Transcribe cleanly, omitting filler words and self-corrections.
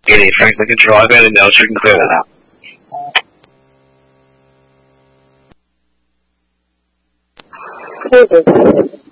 Any Franklin Control, I've got a note, so we can clear that out. Okay.